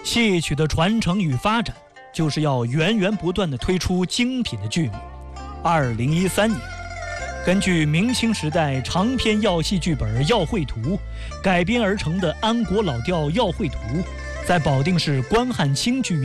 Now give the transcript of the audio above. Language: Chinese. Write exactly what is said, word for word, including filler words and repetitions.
戏曲的传承与发展，就是要源源不断地推出精品的剧目。二零一三年，根据明清时代长篇药戏剧本《药会图》改编而成的安国老调《药会图》，在保定市关汉卿剧院